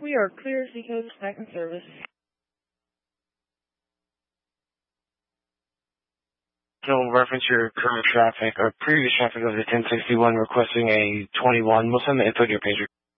We are clear, Seacoast back in service. So reference your current traffic or previous traffic of the 1061 requesting a 21. We'll send the info to your pager.